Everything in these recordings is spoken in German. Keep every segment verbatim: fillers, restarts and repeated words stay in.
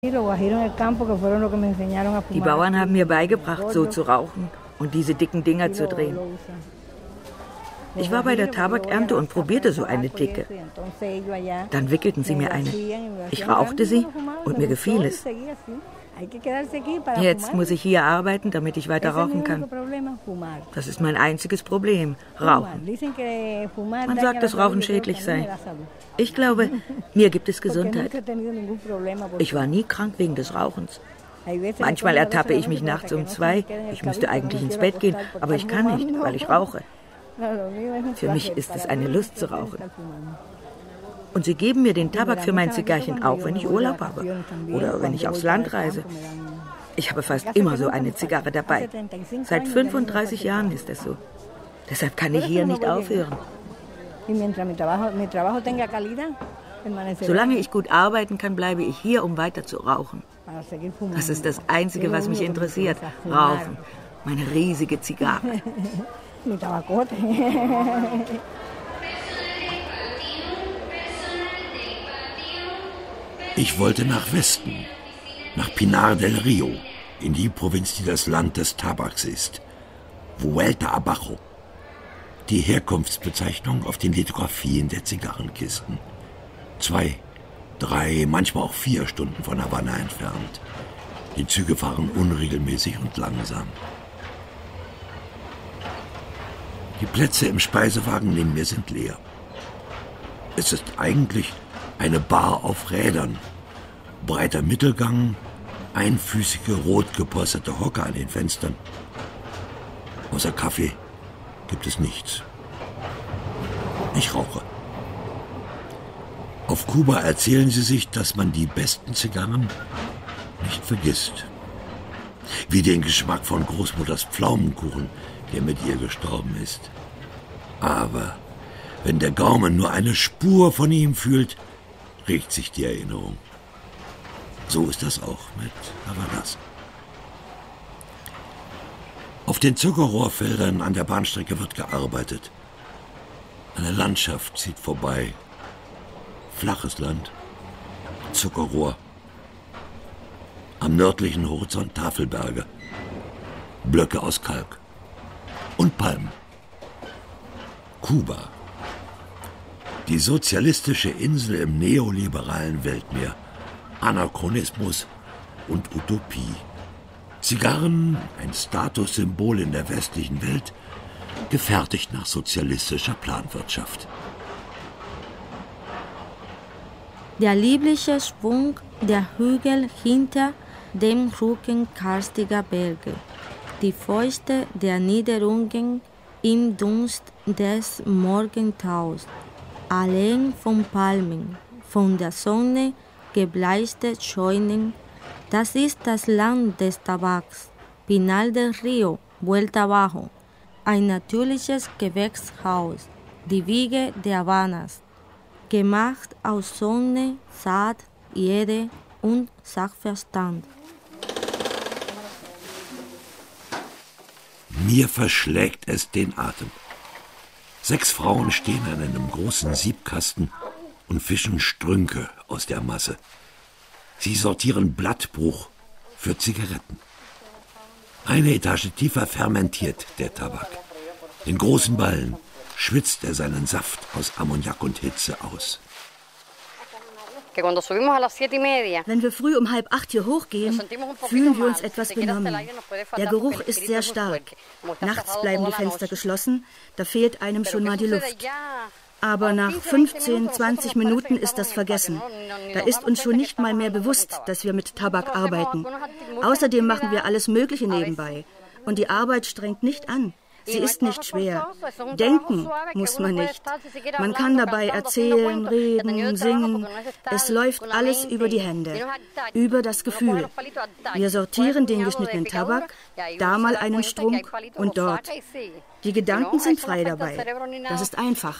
Die Bauern haben mir beigebracht, so zu rauchen und diese dicken Dinger zu drehen. Ich war bei der Tabakernte und probierte so eine dicke. Dann wickelten sie mir eine. Ich rauchte sie und mir gefiel es. Jetzt muss ich hier arbeiten, damit ich weiter rauchen kann. Das ist mein einziges Problem, Rauchen. Man sagt, dass Rauchen schädlich sei. Ich glaube, mir gibt es Gesundheit. Ich war nie krank wegen des Rauchens. Manchmal ertappe ich mich nachts um zwei. Ich müsste eigentlich ins Bett gehen, aber ich kann nicht, weil ich rauche. Für mich ist es eine Lust zu rauchen. Und sie geben mir den Tabak für mein Zigarren auch, wenn ich Urlaub habe oder wenn ich aufs Land reise. Ich habe fast immer so eine Zigarre dabei. Seit fünfunddreißig Jahren ist das so. Deshalb kann ich hier nicht aufhören. Solange ich gut arbeiten kann, bleibe ich hier, um weiter zu rauchen. Das ist das Einzige, was mich interessiert. Rauchen. Meine riesige Zigarre. Ich wollte nach Westen, nach Pinar del Rio, in die Provinz, die das Land des Tabaks ist. Vuelta Abajo. Die Herkunftsbezeichnung auf den Lithografien der Zigarrenkisten. Zwei, drei, manchmal auch vier Stunden von Havanna entfernt. Die Züge fahren unregelmäßig und langsam. Die Plätze im Speisewagen neben mir sind leer. Es ist eigentlich eine Bar auf Rädern. Breiter Mittelgang, einfüßige, rot gepolsterte Hocker an den Fenstern. Außer Kaffee gibt es nichts. Ich rauche. Auf Kuba erzählen sie sich, dass man die besten Zigarren nicht vergisst. Wie den Geschmack von Großmutters Pflaumenkuchen, der mit ihr gestorben ist. Aber wenn der Gaumen nur eine Spur von ihm fühlt, regt sich die Erinnerung. So ist das auch mit Havanas. Auf den Zuckerrohrfeldern an der Bahnstrecke wird gearbeitet. Eine Landschaft zieht vorbei. Flaches Land, Zuckerrohr. Am nördlichen Horizont Tafelberge, Blöcke aus Kalk und Palmen. Kuba. Die sozialistische Insel im neoliberalen Weltmeer. Anachronismus und Utopie. Zigarren, ein Statussymbol in der westlichen Welt, gefertigt nach sozialistischer Planwirtschaft. Der liebliche Schwung der Hügel hinter dem Rücken karstiger Berge. Die Feuchte der Niederungen im Dunst des Morgentaus. Alleen von Palmen, von der Sonne gebleichte Scheunen. Das ist das Land des Tabaks. Pinar del Rio, Vuelta Abajo. Ein natürliches Gewächshaus. Die Wiege der Havanas. Gemacht aus Sonne, Saat, Erde und Sachverstand. Mir verschlägt es den Atem. Sechs Frauen stehen an einem großen Siebkasten und fischen Strünke aus der Masse. Sie sortieren Blattbruch für Zigaretten. Eine Etage tiefer fermentiert der Tabak. In großen Ballen schwitzt er seinen Saft aus Ammoniak und Hitze aus. Wenn wir früh um halb acht hier hochgehen, fühlen wir uns etwas benommen. Der Geruch ist sehr stark. Nachts bleiben die Fenster geschlossen, da fehlt einem schon mal die Luft. Aber nach fünfzehn, zwanzig Minuten ist das vergessen. Da ist uns schon nicht mal mehr bewusst, dass wir mit Tabak arbeiten. Außerdem machen wir alles Mögliche nebenbei. Und die Arbeit strengt nicht an. Sie ist nicht schwer. Denken muss man nicht. Man kann dabei erzählen, reden, singen. Es läuft alles über die Hände, über das Gefühl. Wir sortieren den geschnittenen Tabak, da mal einen Strunk und dort. Die Gedanken sind frei dabei. Das ist einfach.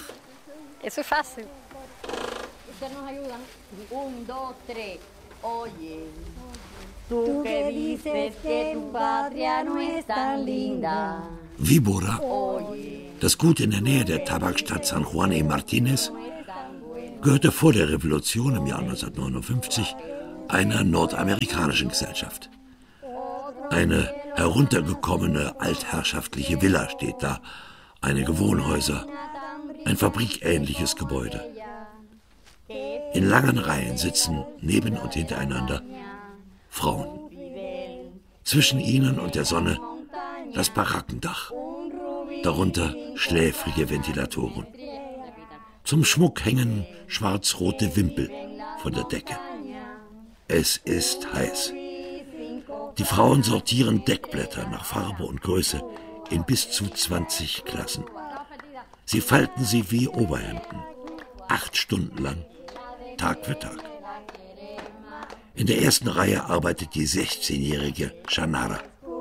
Víbora, das Gut in der Nähe der Tabakstadt San Juan y Martínez, gehörte vor der Revolution im Jahr neunzehnhundertneunundfünfzig einer nordamerikanischen Gesellschaft. Eine heruntergekommene altherrschaftliche Villa steht da, einige Wohnhäuser, ein fabrikähnliches Gebäude. In langen Reihen sitzen neben und hintereinander Frauen. Zwischen ihnen und der Sonne das Barackendach, darunter schläfrige Ventilatoren. Zum Schmuck hängen schwarz-rote Wimpel von der Decke. Es ist heiß. Die Frauen sortieren Deckblätter nach Farbe und Größe in bis zu zwanzig Klassen. Sie falten sie wie Oberhemden, acht Stunden lang, Tag für Tag. In der ersten Reihe arbeitet die sechzehnjährige Shanara.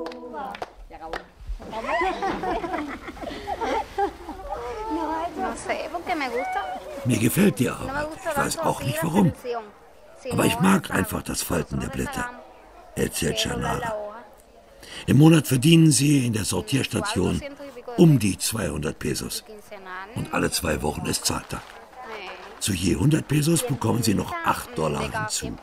Mir gefällt die Arbeit. Ich weiß auch nicht warum. Aber ich mag einfach das Falten der Blätter, erzählt Shanara. Im Monat verdienen sie in der Sortierstation um die zweihundert Pesos. Und alle zwei Wochen ist Zahltag. Zu je hundert Pesos bekommen sie noch acht Dollar hinzu.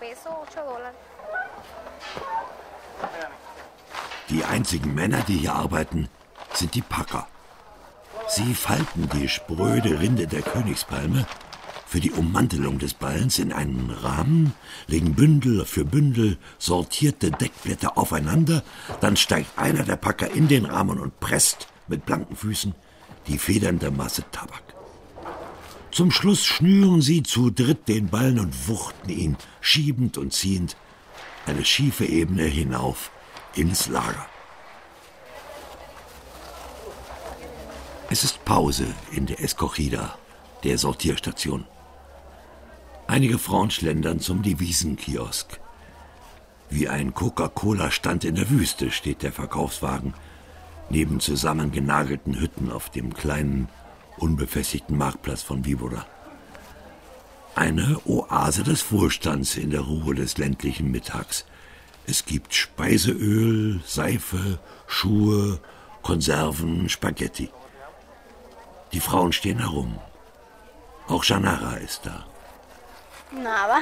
Die einzigen Männer, die hier arbeiten, sind die Packer. Sie falten die spröde Rinde der Königspalme für die Ummantelung des Ballens in einen Rahmen, legen Bündel für Bündel sortierte Deckblätter aufeinander, dann steigt einer der Packer in den Rahmen und presst mit blanken Füßen die federnde Masse Tabak. Zum Schluss schnüren sie zu dritt den Ballen und wuchten ihn, schiebend und ziehend, eine schiefe Ebene hinauf ins Lager. Es ist Pause in der Escogida, der Sortierstation. Einige Frauen schlendern zum Devisenkiosk. Wie ein Coca-Cola-Stand in der Wüste steht der Verkaufswagen neben zusammengenagelten Hütten auf dem kleinen, unbefestigten Marktplatz von Vibora. Eine Oase des Wohlstands in der Ruhe des ländlichen Mittags. Es gibt Speiseöl, Seife, Schuhe, Konserven, Spaghetti. Die Frauen stehen herum. Auch Shanara ist da. Nada.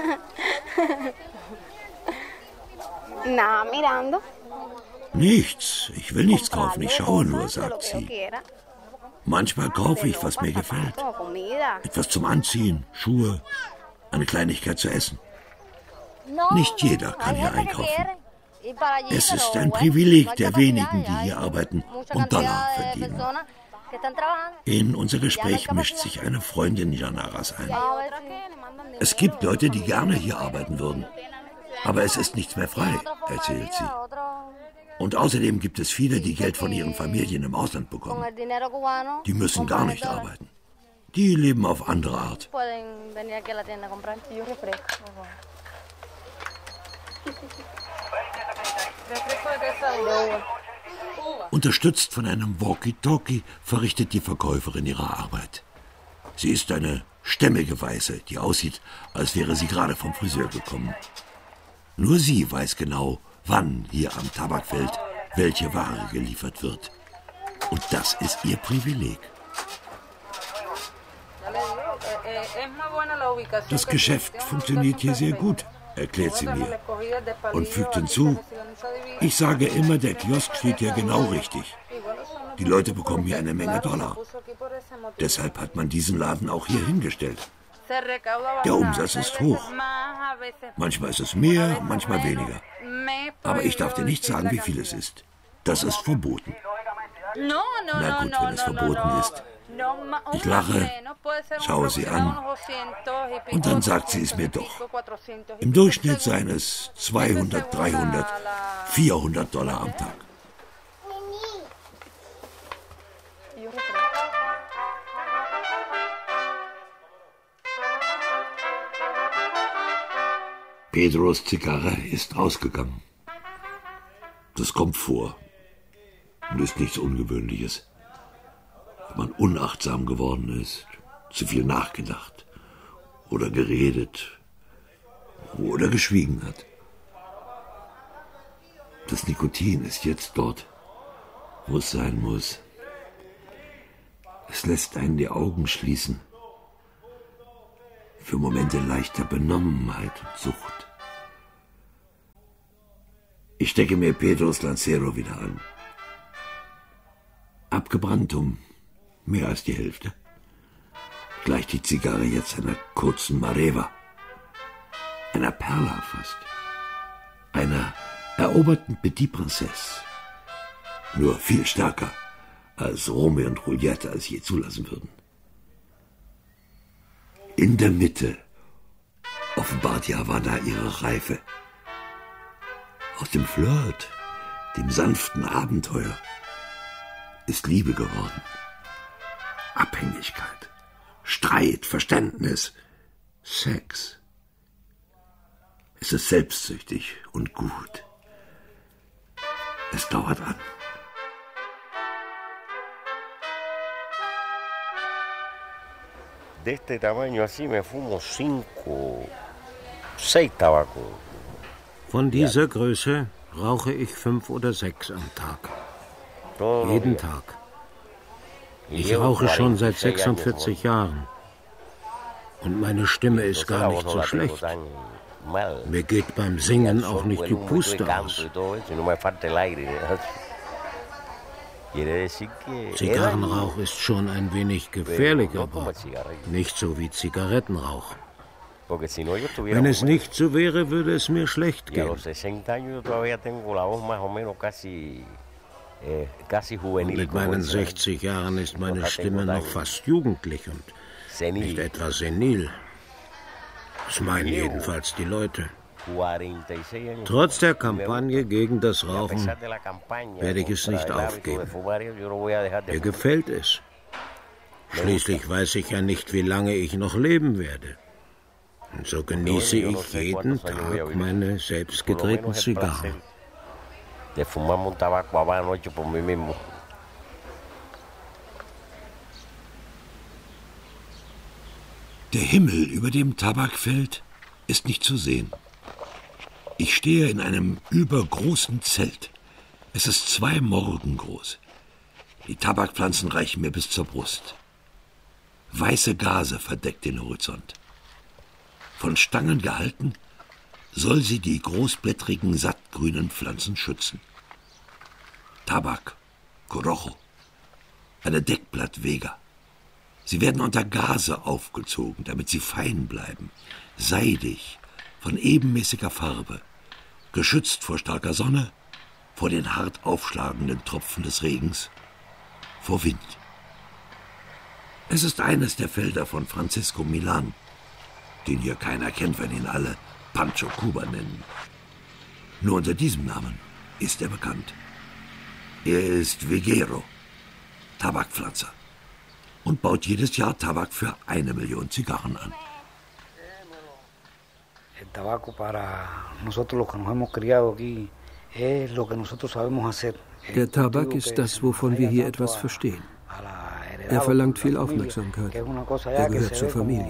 Na, mirando. Nichts. Ich will nichts kaufen. Ich schaue nur, sagt sie. Manchmal kaufe ich, was mir gefällt. Etwas zum Anziehen, Schuhe, eine Kleinigkeit zu essen. Nicht jeder kann hier einkaufen. Es ist ein Privileg der wenigen, die hier arbeiten und Dollar verdienen. In unser Gespräch mischt sich eine Freundin Shanaras ein. Es gibt Leute, die gerne hier arbeiten würden. Aber es ist nichts mehr frei, erzählt sie. Und außerdem gibt es viele, die Geld von ihren Familien im Ausland bekommen. Die müssen gar nicht arbeiten. Die leben auf andere Art. Unterstützt von einem Walkie-Talkie verrichtet die Verkäuferin ihre Arbeit. Sie ist eine stämmige Weiße, die aussieht, als wäre sie gerade vom Friseur gekommen. Nur sie weiß genau, wann hier am Tabakfeld welche Ware geliefert wird. Und das ist ihr Privileg. Das Geschäft funktioniert hier sehr gut, erklärt sie mir und fügt hinzu, ich sage immer, der Kiosk steht hier genau richtig. Die Leute bekommen hier eine Menge Dollar. Deshalb hat man diesen Laden auch hier hingestellt. Der Umsatz ist hoch. Manchmal ist es mehr, manchmal weniger. Aber ich darf dir nicht sagen, wie viel es ist. Das ist verboten. Na gut, wenn es verboten ist. Ich lache, schaue sie an und dann sagt sie es mir doch. Im Durchschnitt seien es zweihundert, dreihundert, vierhundert Dollar am Tag. Pedros Zigarre ist ausgegangen. Das kommt vor und ist nichts Ungewöhnliches. Wenn man unachtsam geworden ist, zu viel nachgedacht oder geredet oder geschwiegen hat. Das Nikotin ist jetzt dort, wo es sein muss. Es lässt einen die Augen schließen. Für Momente leichter Benommenheit und Sucht. Ich stecke mir Pedros Lancero wieder an. Abgebrannt um mehr als die Hälfte. Gleicht die Zigarre jetzt einer kurzen Mareva. Einer Perla fast. Einer eroberten Petit Princesse. Nur viel stärker, als Romeo und Juliette es je zulassen würden. In der Mitte offenbart die Havanna ihre Reife. Aus dem Flirt, dem sanften Abenteuer, ist Liebe geworden. Abhängigkeit, Streit, Verständnis, Sex. Es ist selbstsüchtig und gut. Es dauert an. De este tamaño así me fumo cinco, seis tabacos. Von dieser Größe rauche ich fünf oder sechs am Tag. Jeden Tag. Ich rauche schon seit sechsundvierzig Jahren. Und meine Stimme ist gar nicht so schlecht. Mir geht beim Singen auch nicht die Puste aus. Zigarrenrauch ist schon ein wenig gefährlich, aber nicht so wie Zigarettenrauch. Wenn es nicht so wäre, würde es mir schlecht gehen. Und mit meinen sechzig Jahren ist meine Stimme noch fast jugendlich und nicht etwa senil. Das meinen jedenfalls die Leute. Trotz der Kampagne gegen das Rauchen werde ich es nicht aufgeben. Mir gefällt es. Schließlich weiß ich ja nicht, wie lange ich noch leben werde. Und so genieße ich jeden Tag meine selbstgedrehten Zigarren. Der Himmel über dem Tabakfeld ist nicht zu sehen. Ich stehe in einem übergroßen Zelt. Es ist zwei Morgen groß. Die Tabakpflanzen reichen mir bis zur Brust. Weiße Gase verdeckt den Horizont. Von Stangen gehalten, soll sie die großblättrigen, sattgrünen Pflanzen schützen. Tabak, Corojo, eine Deckblattvega. Sie werden unter Gase aufgezogen, damit sie fein bleiben, seidig, von ebenmäßiger Farbe, geschützt vor starker Sonne, vor den hart aufschlagenden Tropfen des Regens, vor Wind. Es ist eines der Felder von Francisco Milan, den hier keiner kennt, wenn ihn alle Pancho Cuba nennen. Nur unter diesem Namen ist er bekannt. Er ist Veguero, Tabakpflanzer, und baut jedes Jahr Tabak für eine Million Zigarren an. Der Tabak ist das, wovon wir hier etwas verstehen. Er verlangt viel Aufmerksamkeit. Er gehört zur Familie.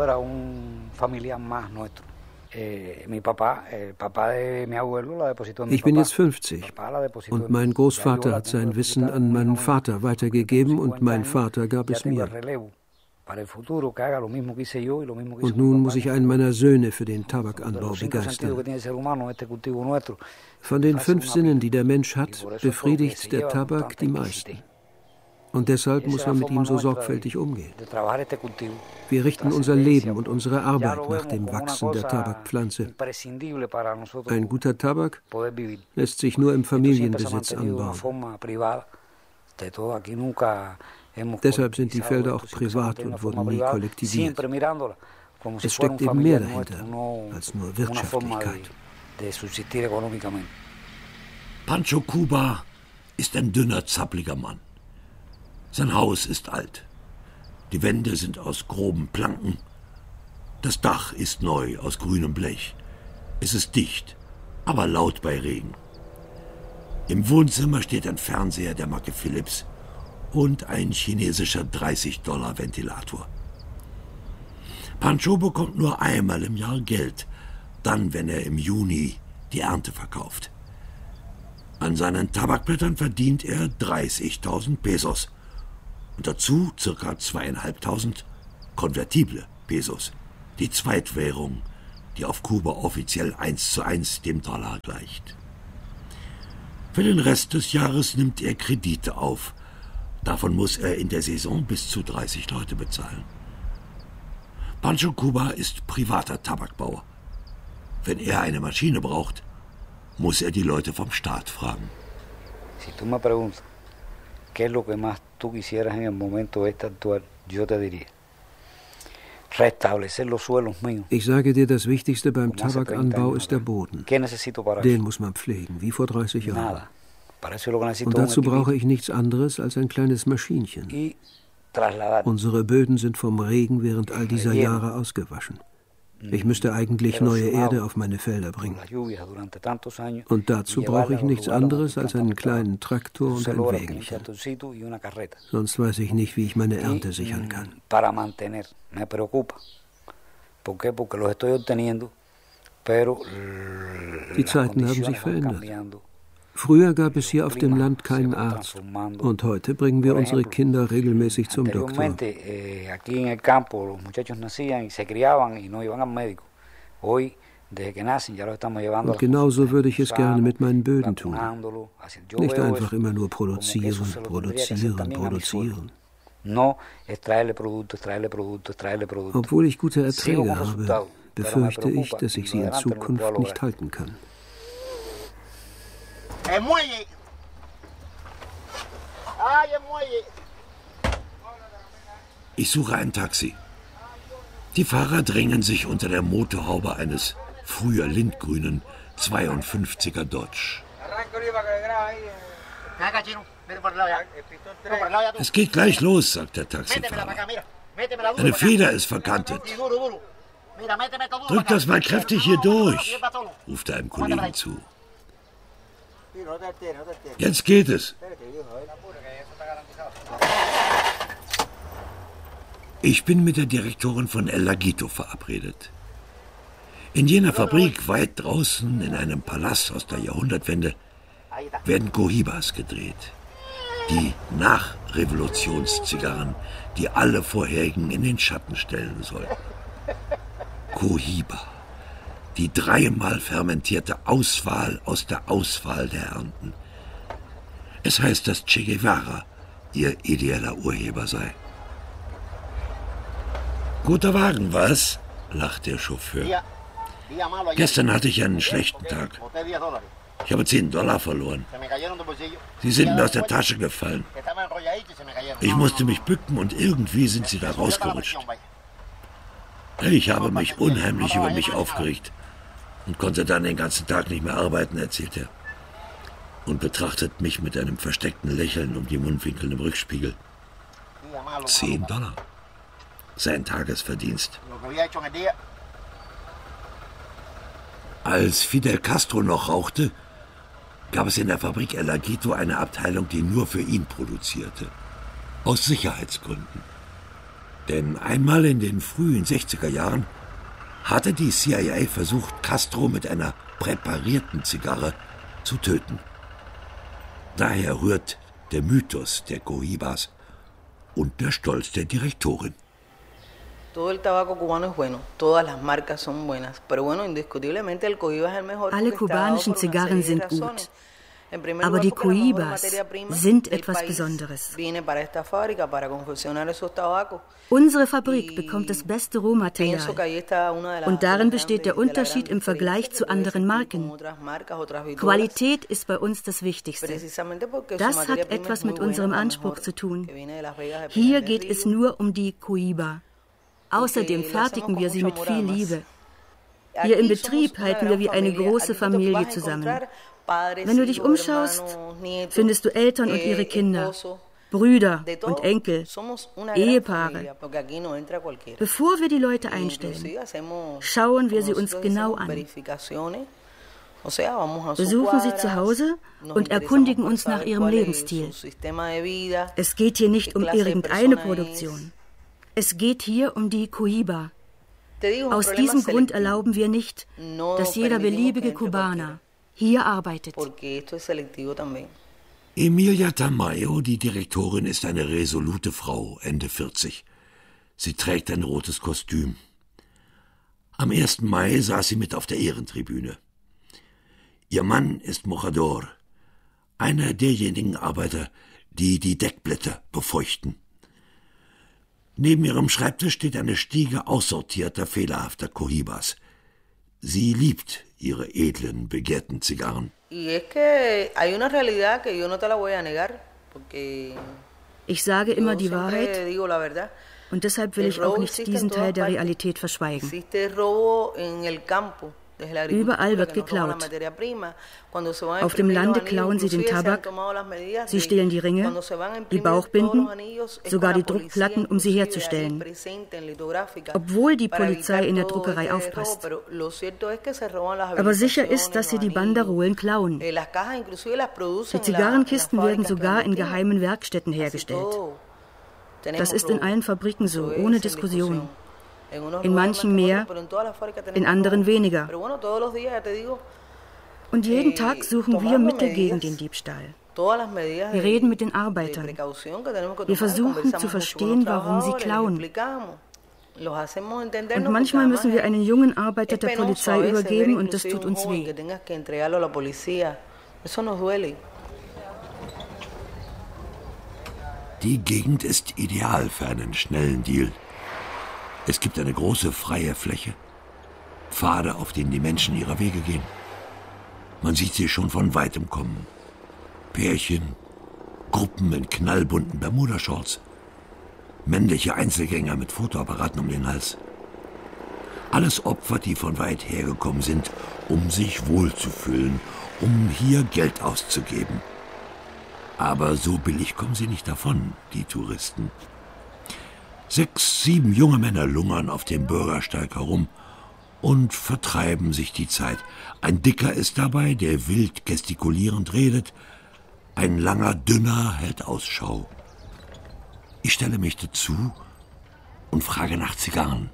Ich bin jetzt fünfzig und mein Großvater hat sein Wissen an meinen Vater weitergegeben und mein Vater gab es mir. Und nun muss ich einen meiner Söhne für den Tabakanbau begeistern. Von den fünf Sinnen, die der Mensch hat, befriedigt der Tabak die meisten. Und deshalb muss man mit ihm so sorgfältig umgehen. Wir richten unser Leben und unsere Arbeit nach dem Wachsen der Tabakpflanze. Ein guter Tabak lässt sich nur im Familienbesitz anbauen. Deshalb sind die Felder auch privat und wurden nie kollektiviert. Es steckt eben mehr dahinter als nur Wirtschaftlichkeit. Pancho Cuba ist ein dünner, zappliger Mann. Sein Haus ist alt. Die Wände sind aus groben Planken. Das Dach ist neu, aus grünem Blech. Es ist dicht, aber laut bei Regen. Im Wohnzimmer steht ein Fernseher der Marke Philips und ein chinesischer dreißig Dollar Ventilator. Pancho bekommt nur einmal im Jahr Geld, dann, wenn er im Juni die Ernte verkauft. An seinen Tabakblättern verdient er dreißigtausend Pesos. Und dazu ca. zweitausendfünfhundert konvertible Pesos, die Zweitwährung, die auf Kuba offiziell eins zu eins dem Dollar gleicht. Für den Rest des Jahres nimmt er Kredite auf. Davon muss er in der Saison bis zu dreißig Leute bezahlen. Pancho Cuba ist privater Tabakbauer. Wenn er eine Maschine braucht, muss er die Leute vom Staat fragen. Si tú me preguntas, ¿qué es lo que más tú quisieras en el momento este actual? Yo te diría, restablecer los suelos míos. Ich sage dir, das Wichtigste beim Tabakanbau ist der Boden. Den muss man pflegen, wie vor dreißig Jahren. Und dazu brauche ich nichts anderes als ein kleines Maschinchen. Unsere Böden sind vom Regen während all dieser Jahre ausgewaschen. Ich müsste eigentlich neue Erde auf meine Felder bringen. Und dazu brauche ich nichts anderes als einen kleinen Traktor und ein Wägelchen. Sonst weiß ich nicht, wie ich meine Ernte sichern kann. Die Zeiten haben sich verändert. Früher gab es hier auf dem Land keinen Arzt. Und heute bringen wir unsere Kinder regelmäßig zum Doktor. Und genauso würde ich es gerne mit meinen Böden tun. Nicht einfach immer nur produzieren, produzieren, produzieren. Obwohl ich gute Erträge habe, befürchte ich, dass ich sie in Zukunft nicht halten kann. El muelle. Ay, el muelle. Ich suche ein Taxi. Die Fahrer drängen sich unter der Motorhaube eines früher lindgrünen zweiundfünfziger Dodge. Es geht gleich los, sagt der Taxifahrer. Eine Feder ist verkantet. Drück das mal kräftig hier durch, ruft er einem Kollegen zu. Jetzt geht es. Ich bin mit der Direktorin von El Laguito verabredet. In jener Fabrik weit draußen in einem Palast aus der Jahrhundertwende werden Cohibas gedreht. Die Nachrevolutionszigarren, die alle vorherigen in den Schatten stellen sollen. Cohiba. Die dreimal fermentierte Auswahl aus der Auswahl der Ernten. Es heißt, dass Che Guevara ihr ideeller Urheber sei. Guter Wagen, was? Lacht der Chauffeur. Gestern hatte ich einen schlechten Tag. Ich habe zehn Dollar verloren. Sie sind mir aus der Tasche gefallen. Ich musste mich bücken und irgendwie sind sie da rausgerutscht. Ich habe mich unheimlich über mich aufgeregt und konnte dann den ganzen Tag nicht mehr arbeiten, erzählt er. Und betrachtet mich mit einem versteckten Lächeln um die Mundwinkel im Rückspiegel. Zehn Dollar. Sein Tagesverdienst. Als Fidel Castro noch rauchte, gab es in der Fabrik El Laguito eine Abteilung, die nur für ihn produzierte. Aus Sicherheitsgründen. Denn einmal in den frühen sechziger Jahren hatte die C I A versucht, Castro mit einer präparierten Zigarre zu töten. Daher rührt der Mythos der Cohibas und der Stolz der Direktorin. Alle kubanischen Zigarren sind gut. Aber die Cohibas sind etwas Besonderes. Unsere Fabrik bekommt das beste Rohmaterial. Und darin besteht der Unterschied im Vergleich zu anderen Marken. Qualität ist bei uns das Wichtigste. Das hat etwas mit unserem Anspruch zu tun. Hier geht es nur um die Cohiba. Außerdem fertigen wir sie mit viel Liebe. Hier im Betrieb halten wir wie eine große Familie zusammen. Wenn du dich umschaust, findest du Eltern und ihre Kinder, Brüder und Enkel, Ehepaare. Bevor wir die Leute einstellen, schauen wir sie uns genau an. Besuchen sie zu Hause und erkundigen uns nach ihrem Lebensstil. Es geht hier nicht um irgendeine Produktion. Es geht hier um die Cohiba. Aus diesem Grund erlauben wir nicht, dass jeder beliebige Kubaner hier arbeitet. Emilia Tamayo, die Direktorin, ist eine resolute Frau, Ende vierzig. Sie trägt ein rotes Kostüm. Am ersten Mai saß sie mit auf der Ehrentribüne. Ihr Mann ist Mojador, Einer derjenigen Arbeiter, die die Deckblätter befeuchten. Neben ihrem Schreibtisch steht eine Stiege aussortierter, fehlerhafter Cohibas. Sie liebt ihre edlen, begehrten Zigarren. Ich sage immer die Wahrheit und deshalb will ich auch nicht diesen Teil der Realität verschweigen. Überall wird geklaut. Auf dem Lande klauen sie den Tabak, sie stehlen die Ringe, die Bauchbinden, sogar die Druckplatten, um sie herzustellen. Obwohl die Polizei in der Druckerei aufpasst. Aber sicher ist, dass sie die Banderolen klauen. Die Zigarrenkisten werden sogar in geheimen Werkstätten hergestellt. Das ist in allen Fabriken so, ohne Diskussion. In manchen mehr, in anderen weniger. Und jeden Tag suchen wir Mittel gegen den Diebstahl. Wir reden mit den Arbeitern. Wir versuchen zu verstehen, warum sie klauen. Und manchmal müssen wir einen jungen Arbeiter der Polizei übergeben und das tut uns weh. Die Gegend ist ideal für einen schnellen Deal. Es gibt eine große freie Fläche, Pfade, auf denen die Menschen ihrer Wege gehen. Man sieht sie schon von weitem kommen. Pärchen, Gruppen in knallbunten Bermuda-Shorts, männliche Einzelgänger mit Fotoapparaten um den Hals. Alles Opfer, die von weit hergekommen sind, um sich wohlzufühlen, um hier Geld auszugeben. Aber so billig kommen sie nicht davon, die Touristen. Sechs, sieben junge Männer lungern auf dem Bürgersteig herum und vertreiben sich die Zeit. Ein Dicker ist dabei, der wild gestikulierend redet. Ein langer Dünner hält Ausschau. Ich stelle mich dazu und frage nach Zigarren.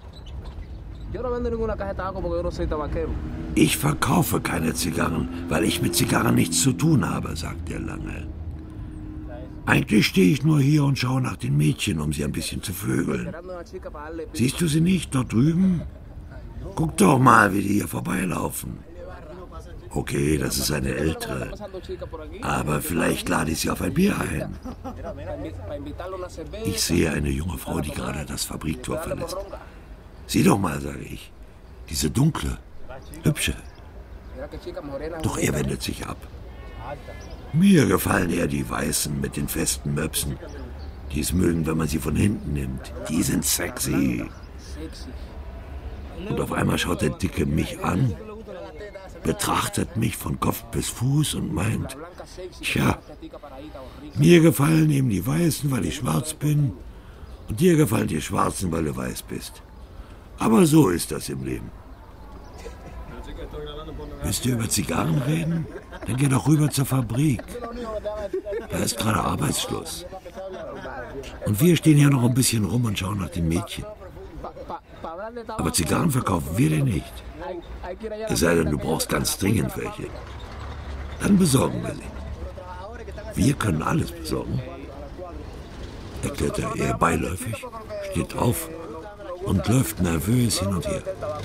Ich verkaufe keine Zigarren, weil ich mit Zigarren nichts zu tun habe, sagt der Lange. Eigentlich stehe ich nur hier und schaue nach den Mädchen, um sie ein bisschen zu vögeln. Siehst du sie nicht dort drüben? Guck doch mal, wie die hier vorbeilaufen. Okay, das ist eine ältere. Aber vielleicht lade ich sie auf ein Bier ein. Ich sehe eine junge Frau, die gerade das Fabriktor verlässt. Sieh doch mal, sage ich. Diese dunkle, hübsche. Doch er wendet sich ab. Mir gefallen eher die Weißen mit den festen Möpsen. Die es mögen, wenn man sie von hinten nimmt. Die sind sexy. Und auf einmal schaut der Dicke mich an, betrachtet mich von Kopf bis Fuß und meint, tja, mir gefallen ihm die Weißen, weil ich schwarz bin, und dir gefallen die Schwarzen, weil du weiß bist. Aber so ist das im Leben. Willst du über Zigarren reden? Dann geh doch rüber zur Fabrik. Da ist gerade Arbeitsschluss. Und wir stehen hier noch ein bisschen rum und schauen nach den Mädchen. Aber Zigarren verkaufen wir dir nicht. Es sei denn, du brauchst ganz dringend welche. Dann besorgen wir sie. Wir können alles besorgen. Erklärt er eher beiläufig, steht auf und läuft nervös hin und her.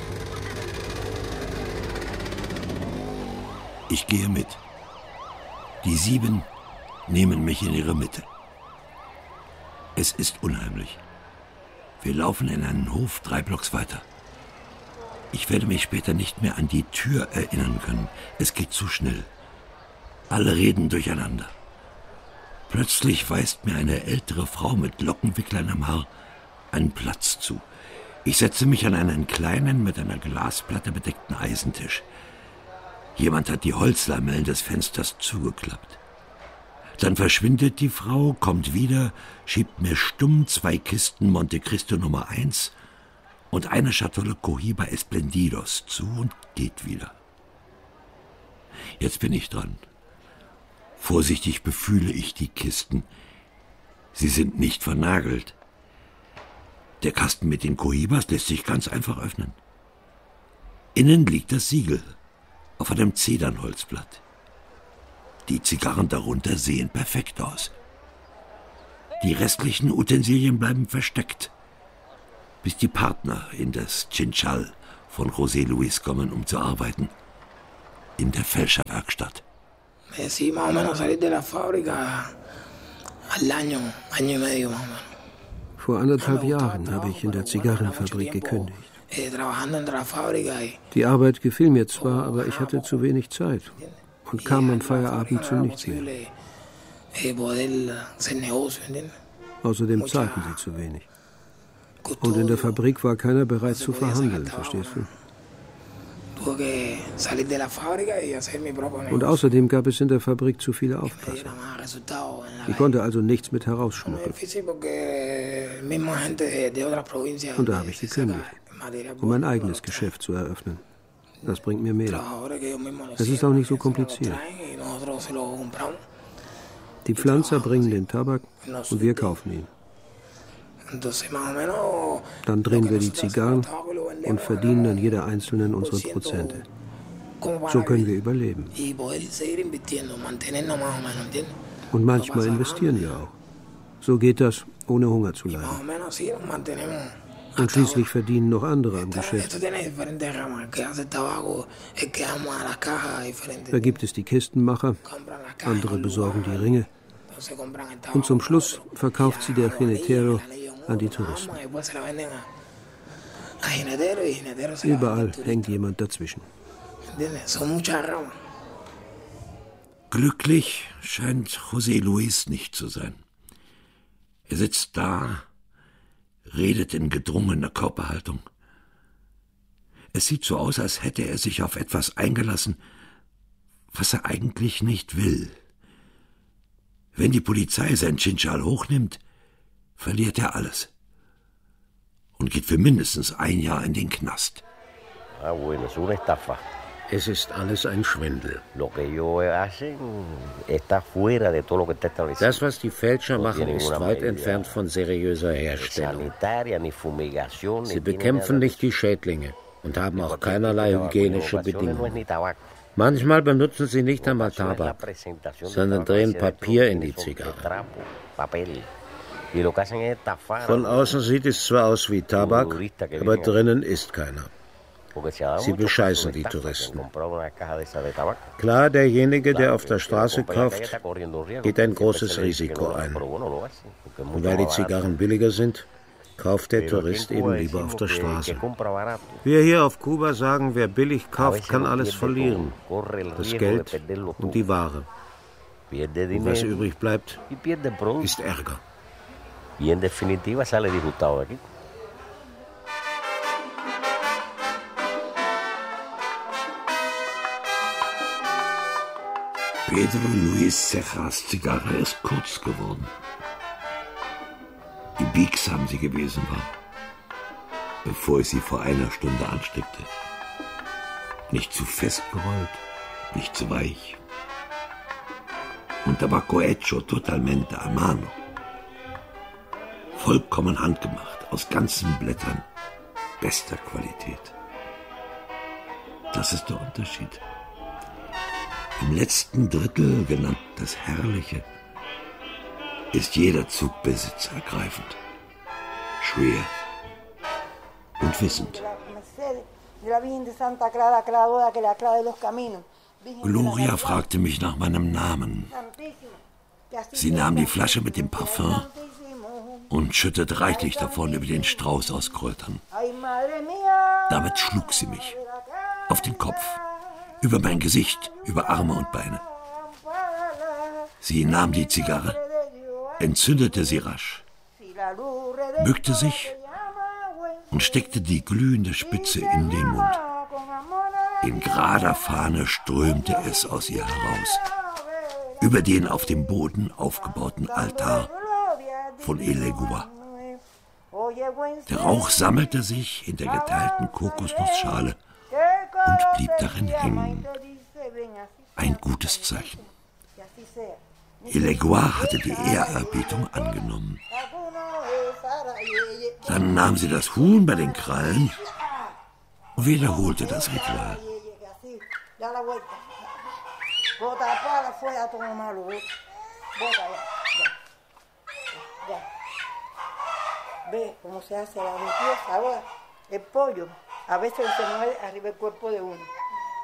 Ich gehe mit. Die sieben nehmen mich in ihre Mitte. Es ist unheimlich. Wir laufen in einen Hof drei Blocks weiter. Ich werde mich später nicht mehr an die Tür erinnern können. Es geht zu schnell. Alle reden durcheinander. Plötzlich weist mir eine ältere Frau mit Lockenwicklern am Haar einen Platz zu. Ich setze mich an einen kleinen, mit einer Glasplatte bedeckten Eisentisch. Jemand hat die Holzlamellen des Fensters zugeklappt. Dann verschwindet die Frau, kommt wieder, schiebt mir stumm zwei Kisten Monte Cristo Nummer eins und eine Schatulle Cohiba Esplendidos zu und geht wieder. Jetzt bin ich dran. Vorsichtig befühle ich die Kisten. Sie sind nicht vernagelt. Der Kasten mit den Cohibas lässt sich ganz einfach öffnen. Innen liegt das Siegel auf einem Zedernholzblatt. Die Zigarren darunter sehen perfekt aus. Die restlichen Utensilien bleiben versteckt, bis die Partner in das Chinchal von José Luis kommen, um zu arbeiten. In der Fälscherwerkstatt. Vor anderthalb Jahren habe ich in der Zigarrenfabrik gekündigt. Die Arbeit gefiel mir zwar, aber ich hatte zu wenig Zeit und kam am Feierabend zu nichts mehr. Außerdem zahlten sie zu wenig. Und in der Fabrik war keiner bereit zu verhandeln, verstehst du? Und außerdem gab es in der Fabrik zu viele Aufpasser. Ich konnte also nichts mit herausschmuggeln. Und da habe ich gekündigt, um ein eigenes Geschäft zu eröffnen. Das bringt mir mehr. Es ist auch nicht so kompliziert. Die Pflanzer bringen den Tabak und wir kaufen ihn. Dann drehen wir die Zigarren und verdienen an jeder einzelnen unsere Prozente. So können wir überleben. Und manchmal investieren wir auch. So geht das, ohne Hunger zu leiden. Und schließlich verdienen noch andere am Geschäft. Da gibt es die Kistenmacher, andere besorgen die Ringe. Und zum Schluss verkauft sie der Jinetero an die Touristen. Überall hängt jemand dazwischen. Glücklich scheint José Luis nicht zu sein. Er sitzt da, redet in gedrungener Körperhaltung. Es sieht so aus, als hätte er sich auf etwas eingelassen, was er eigentlich nicht will. Wenn die Polizei sein Chinchal hochnimmt, verliert er alles und geht für mindestens ein Jahr in den Knast. Es ist alles ein Schwindel. Das, was die Fälscher machen, ist weit entfernt von seriöser Herstellung. Sie bekämpfen nicht die Schädlinge und haben auch keinerlei hygienische Bedingungen. Manchmal benutzen sie nicht einmal Tabak, sondern drehen Papier in die Zigarre. Von außen sieht es zwar aus wie Tabak, aber drinnen ist keiner. Sie bescheißen die Touristen. Klar, derjenige, der auf der Straße kauft, geht ein großes Risiko ein. Und weil die Zigarren billiger sind, kauft der Tourist eben lieber auf der Straße. Wir hier auf Kuba sagen, wer billig kauft, kann alles verlieren. Das Geld und die Ware. Und was übrig bleibt, ist Ärger. Pedro Luis Cejas Zigarre ist kurz geworden. Wie biegsam sie gewesen war, bevor ich sie vor einer Stunde ansteckte. Nicht zu fest gerollt, nicht zu weich. Un tabaco hecho totalmente a mano. Vollkommen handgemacht, aus ganzen Blättern, bester Qualität. Das ist der Unterschied. Im letzten Drittel, genannt das Herrliche, ist jeder Zugbesitz ergreifend, schwer und wissend. Gloria fragte mich nach meinem Namen. Sie nahm die Flasche mit dem Parfüm und schüttete reichlich davon über den Strauß aus Kräutern. Damit schlug sie mich auf den Kopf, über mein Gesicht, über Arme und Beine. Sie nahm die Zigarre, entzündete sie rasch, bückte sich und steckte die glühende Spitze in den Mund. In gerader Fahne strömte es aus ihr heraus, über den auf dem Boden aufgebauten Altar von Elegua. Der Rauch sammelte sich in der geteilten Kokosnussschale und blieb darin hängen. Ein gutes Zeichen. Elegua hatte die Ehrerbietung angenommen. Dann nahm sie das Huhn bei den Krallen und wiederholte das Ritual.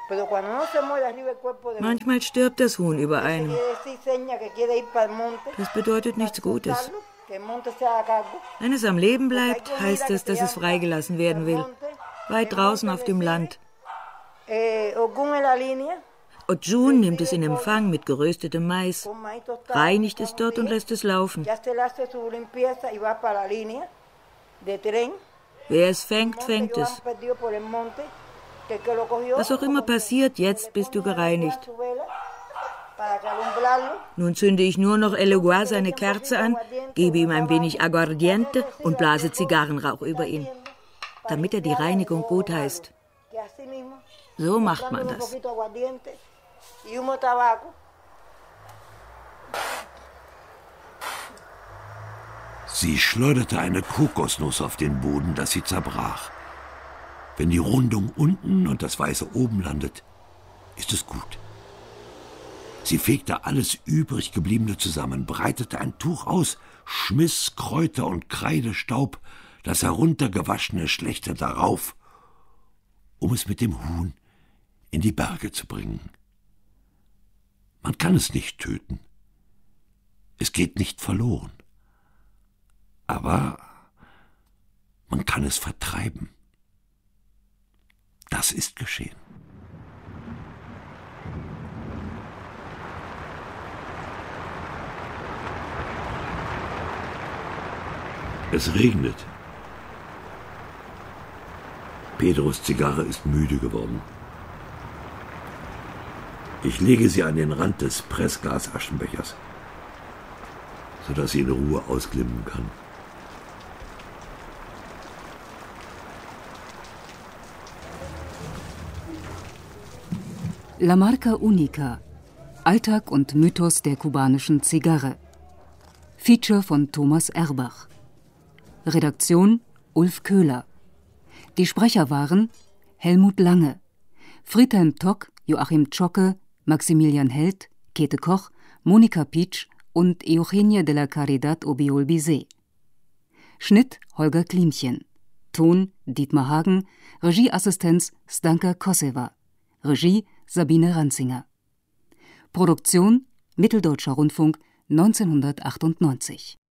Manchmal stirbt das Huhn über einem. Das bedeutet nichts Gutes. Wenn es am Leben bleibt, heißt es, dass es freigelassen werden will. Weit draußen auf dem Land. Ojun nimmt es in Empfang mit geröstetem Mais, reinigt es dort und lässt es laufen. Wer es fängt, fängt es. Was auch immer passiert, jetzt bist du gereinigt. Nun zünde ich nur noch El Eguá seine Kerze an, gebe ihm ein wenig Aguardiente und blase Zigarrenrauch über ihn, damit er die Reinigung gutheißt. So macht man das. Sie schleuderte eine Kokosnuss auf den Boden, dass sie zerbrach. Wenn die Rundung unten und das Weiße oben landet, ist es gut. Sie fegte alles übrig gebliebene zusammen, breitete ein Tuch aus, schmiss Kräuter und Kreidestaub, das heruntergewaschene Schlechte darauf, um es mit dem Huhn in die Berge zu bringen. Man kann es nicht töten. Es geht nicht verloren. Aber man kann es vertreiben. Das ist geschehen. Es regnet. Pedros Zigarre ist müde geworden. Ich lege sie an den Rand des Pressglas-Aschenbechers, sodass sie in Ruhe ausglimmen kann. La Marca Unica. Alltag und Mythos der kubanischen Zigarre. Feature von Thomas Erbach. Redaktion Ulf Köhler. Die Sprecher waren Helmut Lange, Friedhelm Tock, Joachim Zschocke, Maximilian Held, Käthe Koch, Monika Pietsch und Eugenie de la Caridad Obiol Bizet. Schnitt Holger Klimchen. Ton Dietmar Hagen. Regieassistenz Stanka Kosewa. Regie Sabine Ranzinger. Produktion Mitteldeutscher Rundfunk neunzehnhundertachtundneunzig.